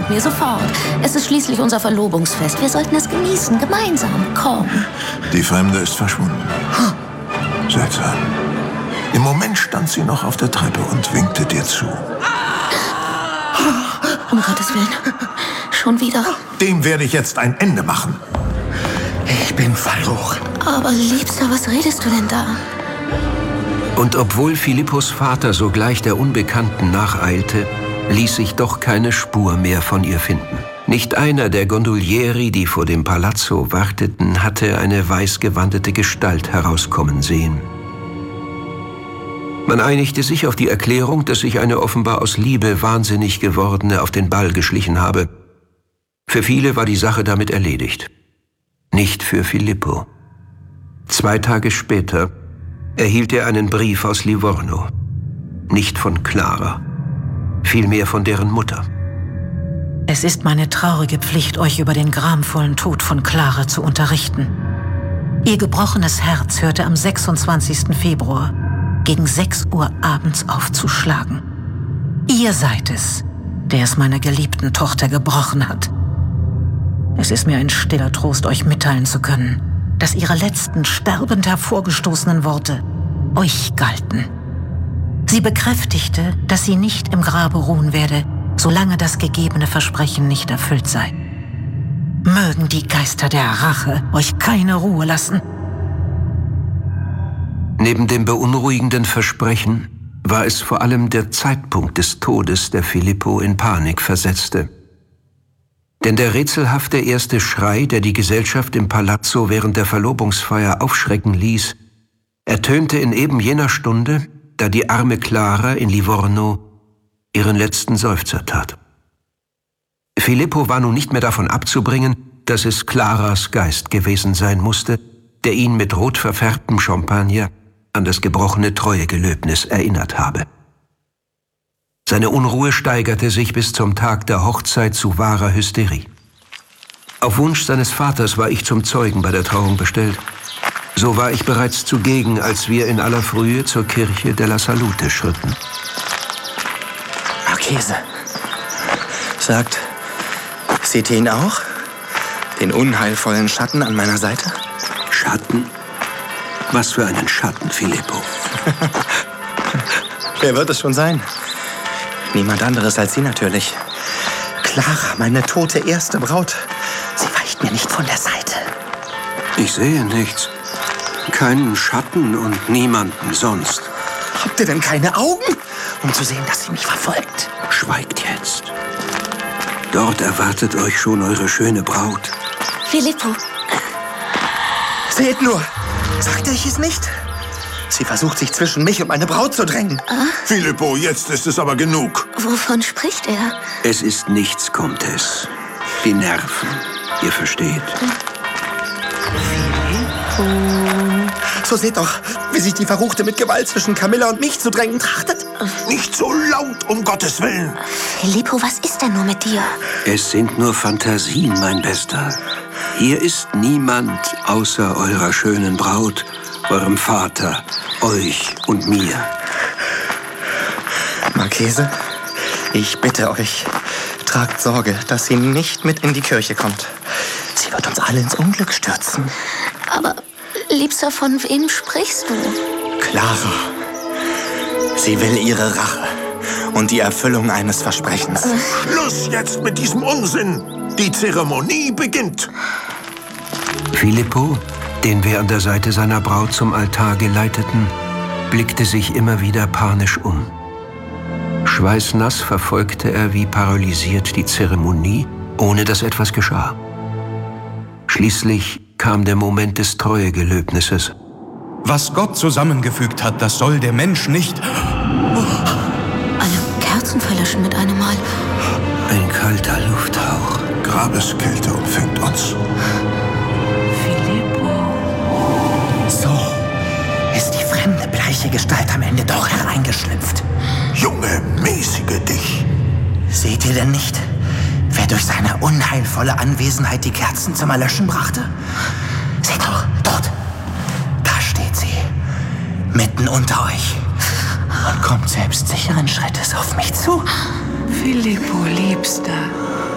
mit mir, sofort. Es ist schließlich unser Verlobungsfest. Wir sollten es genießen, gemeinsam. Komm. Die Fremde ist verschwunden. Seltsam. Im Moment stand sie noch auf der Treppe und winkte dir zu. Um Gottes Willen. Schon wieder. Dem werde ich jetzt ein Ende machen. Ich bin verloren. Aber Liebster, was redest du denn da? Und obwohl Filippos Vater sogleich der Unbekannten nacheilte, ließ sich doch keine Spur mehr von ihr finden. Nicht einer der Gondolieri, die vor dem Palazzo warteten, hatte eine weißgewandete Gestalt herauskommen sehen. Man einigte sich auf die Erklärung, dass sich eine offenbar aus Liebe wahnsinnig gewordene auf den Ball geschlichen habe. Für viele war die Sache damit erledigt. Nicht für Filippo. 2 Tage später erhielt er einen Brief aus Livorno. Nicht von Clara, vielmehr von deren Mutter. Es ist meine traurige Pflicht, euch über den gramvollen Tod von Clara zu unterrichten. Ihr gebrochenes Herz hörte am 26. Februar gegen 6 Uhr abends aufzuschlagen. Ihr seid es, der es meiner geliebten Tochter gebrochen hat. Es ist mir ein stiller Trost, euch mitteilen zu können, dass ihre letzten sterbend hervorgestoßenen Worte euch galten. Sie bekräftigte, dass sie nicht im Grabe ruhen werde, solange das gegebene Versprechen nicht erfüllt sei. Mögen die Geister der Rache euch keine Ruhe lassen. Neben dem beunruhigenden Versprechen war es vor allem der Zeitpunkt des Todes, der Filippo in Panik versetzte. Denn der rätselhafte erste Schrei, der die Gesellschaft im Palazzo während der Verlobungsfeier aufschrecken ließ, ertönte in eben jener Stunde, da die arme Clara in Livorno ihren letzten Seufzer tat. Filippo war nun nicht mehr davon abzubringen, dass es Claras Geist gewesen sein musste, der ihn mit rot verfärbtem Champagner an das gebrochene Treuegelöbnis erinnert habe. Seine Unruhe steigerte sich bis zum Tag der Hochzeit zu wahrer Hysterie. Auf Wunsch seines Vaters war ich zum Zeugen bei der Trauung bestellt. So war ich bereits zugegen, als wir in aller Frühe zur Kirche della Salute schritten. Marchese, sagt, seht ihr ihn auch? Den unheilvollen Schatten an meiner Seite? Schatten? Was für einen Schatten, Filippo? Wer wird es schon sein? Niemand anderes als Sie natürlich. Clara, meine tote erste Braut. Sie weicht mir nicht von der Seite. Ich sehe nichts. Keinen Schatten und niemanden sonst. Habt ihr denn keine Augen, um zu sehen, dass sie mich verfolgt? Schweigt jetzt. Dort erwartet euch schon eure schöne Braut. Filippo. Seht nur, sagte ich es nicht? Sie versucht, sich zwischen mich und meine Braut zu drängen. Filippo, jetzt ist es aber genug. Wovon spricht er? Es ist nichts, Comtesse. Die Nerven, ihr versteht. So seht doch, wie sich die Verruchte mit Gewalt zwischen Camilla und mich zu drängen trachtet. Nicht so laut, um Gottes Willen. Filippo, was ist denn nur mit dir? Es sind nur Fantasien, mein Bester. Hier ist niemand außer eurer schönen Braut, eurem Vater, euch und mir. Marchese, ich bitte euch, tragt Sorge, dass sie nicht mit in die Kirche kommt. Sie wird uns alle ins Unglück stürzen. Aber, Liebster, von wem sprichst du? Clara. Sie will ihre Rache und die Erfüllung eines Versprechens. Schluss jetzt mit diesem Unsinn. Die Zeremonie beginnt. Filippo, den wir an der Seite seiner Braut zum Altar geleiteten, blickte sich immer wieder panisch um. Schweißnass verfolgte er wie paralysiert die Zeremonie, ohne dass etwas geschah. Schließlich kam der Moment des Treuegelöbnisses. Was Gott zusammengefügt hat, das soll der Mensch nicht... Alle Kerzen verlöschen mit einem Mal. Ein kalter Lufthauch. Grabeskälte umfängt uns. Filippo. So ist die fremde, bleiche Gestalt am Ende doch hereingeschlüpft. Junge, mäßige dich. Seht ihr denn nicht, wer durch seine unheilvolle Anwesenheit die Kerzen zum Erlöschen brachte? Seht doch, dort. Da steht sie, mitten unter euch und kommt selbstsicheren Schrittes auf mich zu. Filippo, Liebster.